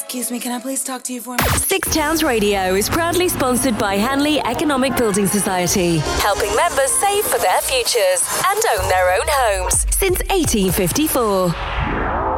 Excuse me, can I please talk to you for a minute? Six Towns Radio is proudly sponsored by Hanley Economic Building Society, helping members save for their futures and own their own homes since 1854.